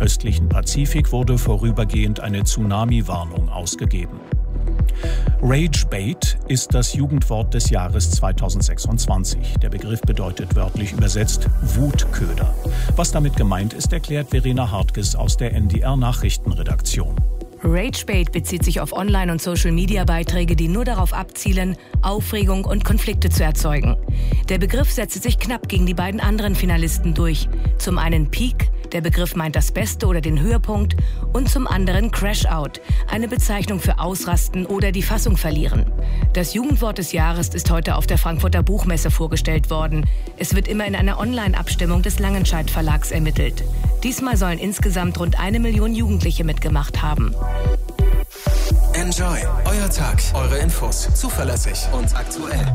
östlichen Pazifik wurde vorübergehend eine Tsunami-Warnung ausgegeben. Ragebait ist das Jugendwort des Jahres 2026. Der Begriff bedeutet wörtlich übersetzt Wutköder. Was damit gemeint ist, erklärt Verena Hartges aus der NDR-Nachrichtenredaktion. Ragebait bezieht sich auf Online- und Social-Media-Beiträge, die nur darauf abzielen, Aufregung und Konflikte zu erzeugen. Der Begriff setzte sich knapp gegen die beiden anderen Finalisten durch. Zum einen Peak, der Begriff meint das Beste oder den Höhepunkt, und zum anderen Crash-Out, eine Bezeichnung für Ausrasten oder die Fassung verlieren. Das Jugendwort des Jahres ist heute auf der Frankfurter Buchmesse vorgestellt worden. Es wird immer in einer Online-Abstimmung des Langenscheidt Verlags ermittelt. Diesmal sollen insgesamt rund 1 Million Jugendliche mitgemacht haben. Enjoy, euer Tag, eure Infos, zuverlässig und aktuell.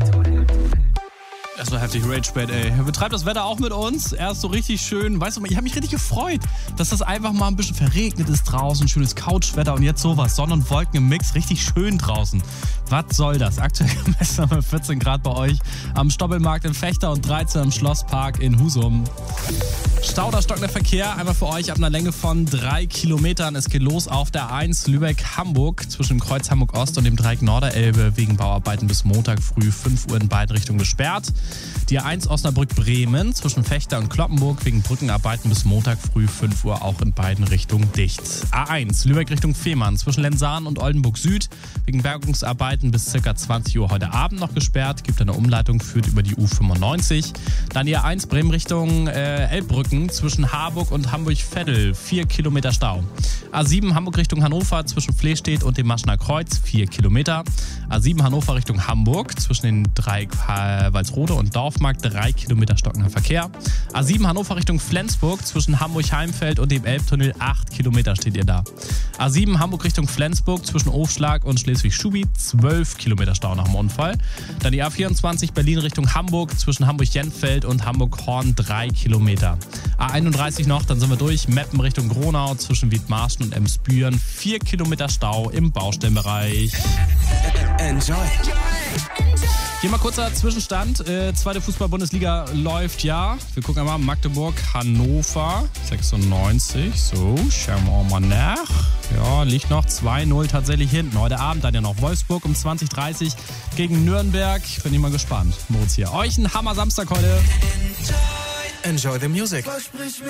Das war heftig, Ragebait, ey. Betreibt das Wetter auch mit uns. Er ist so richtig schön. Weißt du, ich habe mich richtig gefreut, dass das einfach mal ein bisschen verregnet ist draußen. Schönes Couchwetter und jetzt sowas. Sonne und Wolken im Mix. Richtig schön draußen. Was soll das? Aktuell gemessen haben wir 14 Grad bei euch am Stoppelmarkt in Fechter und 13 am Schlosspark in Husum. Stau oder stockender Verkehr, einmal für euch ab einer Länge von 3 Kilometern. Es geht los auf der 1 Lübeck-Hamburg zwischen dem Kreuz Hamburg-Ost und dem Dreieck Norderelbe wegen Bauarbeiten bis Montag früh 5 Uhr in beiden Richtungen gesperrt. Die A1 Osnabrück-Bremen zwischen Fechter und Cloppenburg wegen Brückenarbeiten bis Montag früh 5 Uhr auch in beiden Richtungen dicht. A1 Lübeck Richtung Fehmarn zwischen Lenzahn und Oldenburg Süd wegen Bergungsarbeiten bis ca. 20 Uhr heute Abend noch gesperrt. Gibt eine Umleitung, führt über die U95. Dann die A1 Bremen Richtung Elbbrücken zwischen Harburg und Hamburg-Veddel 4 Kilometer Stau. A7 Hamburg Richtung Hannover zwischen Flestedt und dem Maschener Kreuz 4 Kilometer. A7 Hannover Richtung Hamburg zwischen den Dreieck Walsrode und Dorfmarkt 3 Kilometer stockender Verkehr. A7 Hannover Richtung Flensburg zwischen Hamburg-Heimfeld und dem Elbtunnel 8 Kilometer steht ihr da. A7 Hamburg Richtung Flensburg zwischen Ofschlag und Schleswig-Schubi 12 Kilometer Stau nach dem Unfall. Dann die A24 Berlin Richtung Hamburg zwischen Hamburg-Jenfeld und Hamburg-Horn 3 Kilometer. A31 noch, dann sind wir durch. Meppen Richtung Gronau zwischen Wiedmarschen und Emsbüren 4 Kilometer Stau im Baustellenbereich. Enjoy. Hier mal kurzer Zwischenstand. Zweite Fußball-Bundesliga läuft ja. Wir gucken einmal Magdeburg, Hannover 96. So, schauen wir auch mal nach. Ja, liegt noch 2-0 tatsächlich hinten. Heute Abend dann ja noch Wolfsburg um 20:30 gegen Nürnberg. Bin ich mal gespannt. Moritz hier. Euch ein Hammer-Samstag heute. Enjoy the music.